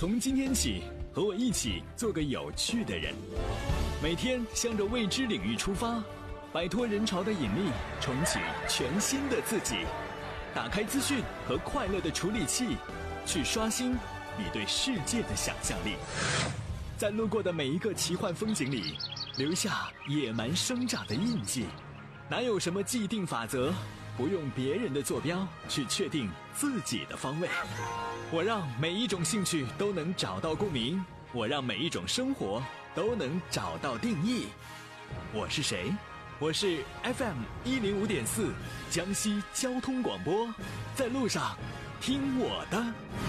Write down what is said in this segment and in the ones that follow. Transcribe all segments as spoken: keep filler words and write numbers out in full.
从今天起，和我一起做个有趣的人，每天向着未知领域出发，摆脱人潮的引力，重启全新的自己。打开资讯和快乐的处理器，去刷新你对世界的想象力。在路过的每一个奇幻风景里，留下野蛮生长的印记。哪有什么既定法则，不用别人的坐标去确定自己的方位。我让每一种兴趣都能找到共鸣，我让每一种生活都能找到定义。我是谁？我是 F M 一零五点四江西交通广播，在路上听我的。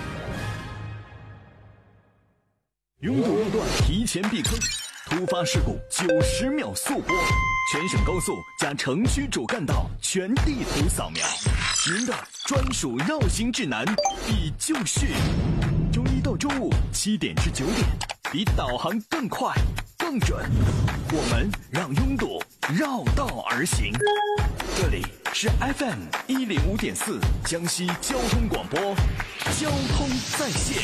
拥堵路段提前避坑，突发事故九十秒速播，全省高速加城区主干道全地图扫描，您的专属绕行指南已就绪。周一到周五七点至九点，比导航更快更准，我们让拥堵绕道而行。这里是 F M 一零五点四江西交通广播，交通在线。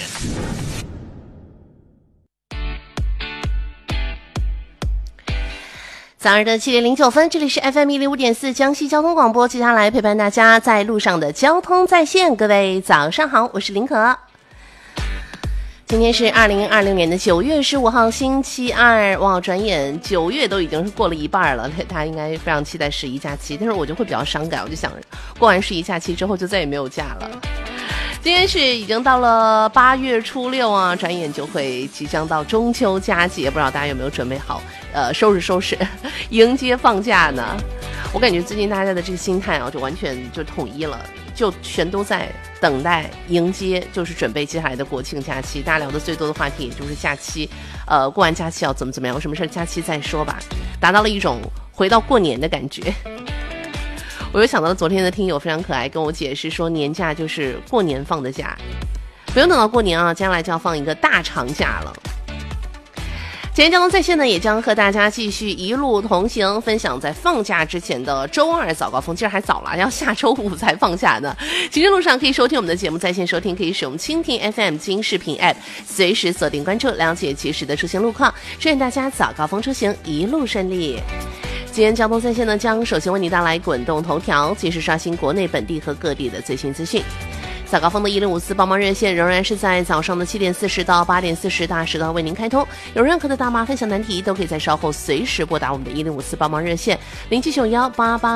早上的七点零九分，这里是 F M 一零五点四江西交通广播，接下来陪伴大家在路上的交通在线。各位早上好，我是林可。今天是二零二零年的九月十五号星期二，哇，转眼九月都已经是过了一半了，大家应该非常期待十一假期，但是我就会比较伤感，我就想过完十一假期之后就再也没有假了。今天是已经到了八月初六啊，转眼就会即将到中秋佳节，不知道大家有没有准备好，呃，收拾收拾，迎接放假呢？我感觉最近大家的这个心态啊，就完全就统一了，就全都在等待迎接，就是准备接下来的国庆假期。大家聊的最多的话题也就是假期，呃，过完假期要怎么怎么样，有什么事假期再说吧，达到了一种回到过年的感觉。我又想到了昨天的听友非常可爱，跟我解释说年假就是过年放的假，不用等到过年啊，接下来就要放一个大长假了。今天交通在线呢，也将和大家继续一路同行，分享在放假之前的周二早高峰。其实还早了，要下周五才放假呢。行车路上可以收听我们的节目，在线收听可以使用蜻蜓 F M 金视频 App， 随时锁定关注，了解及时的出行路况，祝愿大家早高峰出行一路顺利。今天交通在线呢，将首先为你带来滚动头条，及时刷新国内本地和各地的最新资讯。早高峰的一零五四帮忙热线仍然是在早上的七点四十到八点四十大时段为您开通，有任何的大妈分享难题都可以在稍后随时拨打我们的一零五四帮忙热线零七九幺八八